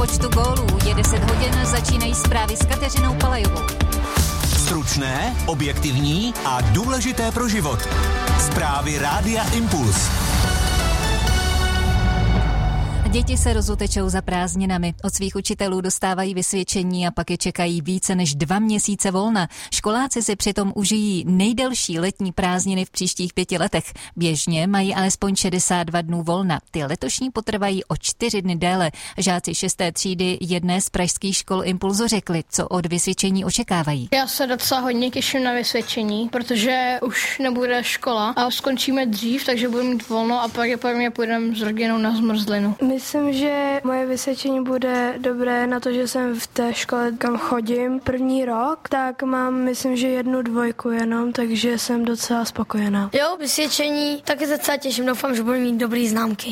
počtu gólů. Je 10 hodin, začínají zprávy s Kateřinou Palajovou. Stručné, objektivní a důležité pro život. Zprávy Rádia Impuls. Děti se rozutečou za prázdninami. Od svých učitelů dostávají vysvědčení a pak je čekají více než 2 měsíce volna. Školáci si přitom užijí nejdelší letní prázdniny v příštích 5 letech. Běžně mají alespoň 62 dnů volna. Ty letošní potrvají o 4 dny déle. Žáci 6. třídy jedné z pražských škol Impulzu řekli, co od vysvědčení očekávají. Já se docela hodně těším na vysvědčení, protože už nebude škola a skončíme dřív, takže budu mít volno a pak půjdeme s rodinou na zmrzlinu. Myslím, že moje vysvědčení bude dobré na to, že jsem v té škole, kam chodím první rok, tak mám, myslím, že 1 2 jenom, takže jsem docela spokojená. Jo, vysvědčení, taky se docela těším, doufám, že budu mít dobrý známky.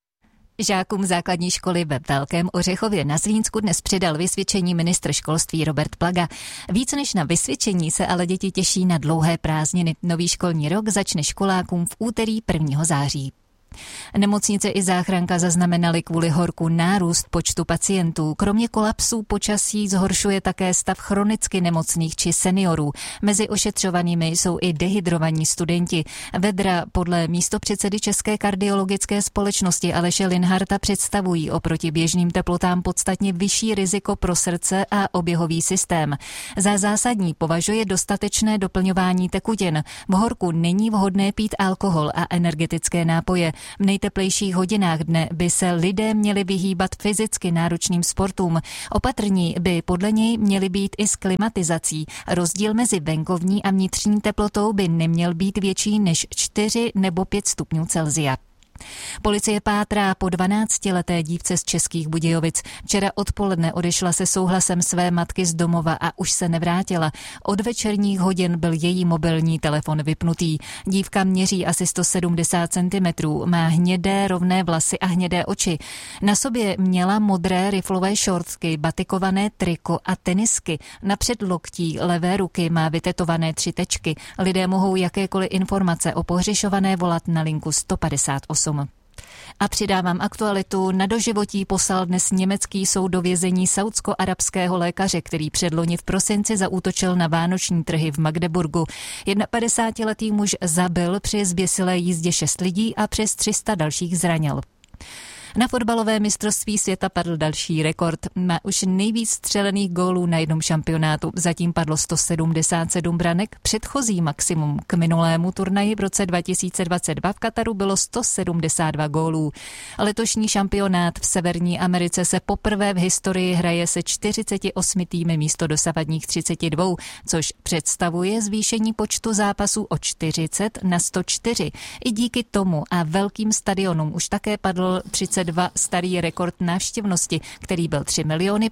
Žákům základní školy ve Velkém Ořechově na Zlínsku dnes předal vysvědčení ministr školství Robert Plaga. Víc než na vysvědčení se ale děti těší na dlouhé prázdniny. Nový školní rok začne školákům v úterý 1. září. Nemocnice i záchranka zaznamenaly kvůli horku nárůst počtu pacientů. Kromě kolapsů počasí zhoršuje také stav chronicky nemocných či seniorů. Mezi ošetřovanými jsou i dehydrovaní studenti. Vedra podle místopředsedy České kardiologické společnosti Aleše Linharta představují oproti běžným teplotám podstatně vyšší riziko pro srdce a oběhový systém. Za zásadní považuje dostatečné doplňování tekutin. V horku není vhodné pít alkohol a energetické nápoje. V nejteplejších hodinách dne by se lidé měli vyhýbat fyzicky náročným sportům. Opatrní by podle něj měli být i s klimatizací. Rozdíl mezi venkovní a vnitřní teplotou by neměl být větší než 4 nebo 5 stupňů Celsia. Policie pátrá po 12leté dívce z Českých Budějovic. Včera odpoledne odešla se souhlasem své matky z domova a už se nevrátila. Od večerních hodin byl její mobilní telefon vypnutý. Dívka měří asi 170 cm, má hnědé rovné vlasy a hnědé oči. Na sobě měla modré riflové šortky, batikované triko a tenisky. Na předloktí levé ruky má vytetované 3 tečky. Lidé mohou jakékoliv informace o pohřešované volat na linku 158. A přidávám aktualitu. Na doživotí poslal dnes německý soud do vězení saúdsko-arabského lékaře, který předloni v prosinci zaútočil na vánoční trhy v Magdeburgu. 51letý muž zabil při zběsilé jízdě 6 lidí a přes 300 dalších zranil. Na fotbalové mistrovství světa padl další rekord. Má už nejvíc střelených gólů na jednom šampionátu. Zatím padlo 177 branek. Předchozí maximum k minulému turnaji v roce 2022 v Kataru bylo 172 gólů. Letošní šampionát v Severní Americe se poprvé v historii hraje se 48 týmy místo dosavadních 32, což představuje zvýšení počtu zápasů o 40 na 104. I díky tomu a velkým stadionům už také padl 32 starý rekord návštěvnosti, který byl 3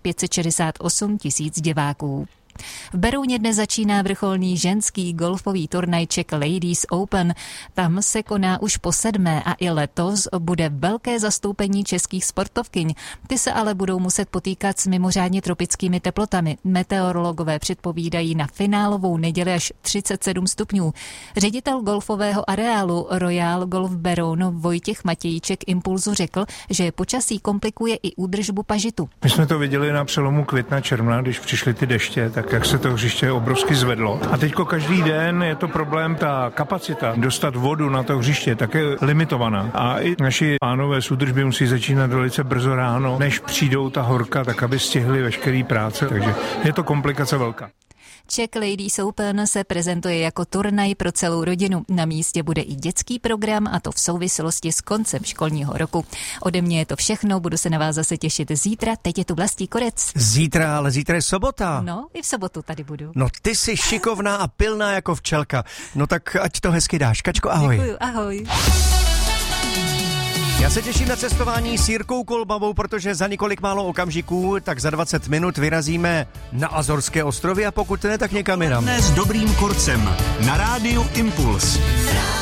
568 000 diváků. V Berouně dnes začíná vrcholný ženský golfový turnaj Czech Ladies Open. Tam se koná už po 7. a i letos bude velké zastoupení českých sportovkyň. Ty se ale budou muset potýkat s mimořádně tropickými teplotami. Meteorologové předpovídají na finálovou neděli až 37 stupňů. Ředitel golfového areálu Royal Golf Beroun Vojtěch Matějíček Impulzu řekl, že počasí komplikuje i údržbu pažitu. My jsme to viděli na přelomu května června, když přišly ty deště, tak jak se to hřiště obrovsky zvedlo. A teďko každý den je to problém, ta kapacita dostat vodu na to hřiště tak je limitovaná. A i naši pánové z údržby musí začínat velice brzo ráno, než přijdou ta horka, tak aby stihli veškerý práce. Takže je to komplikace velká. Czech Ladies Open se prezentuje jako turnaj pro celou rodinu. Na místě bude i dětský program, a to v souvislosti s koncem školního roku. Ode mě je to všechno, budu se na vás zase těšit zítra. Teď je tu Vlastí Korec. Zítra, ale zítra je sobota. No, i v sobotu tady budu. No ty jsi šikovná a pilná jako včelka. No tak ať to hezky dáš. Kačko, ahoj. Děkuju, ahoj. Já se těším na cestování s Jirkou Kolbavou, protože za několik málo okamžiků, tak za 20 minut vyrazíme na Azorské ostrovy a pokud ne, tak někam jinam. S dobrým korcem na rádiu Impuls.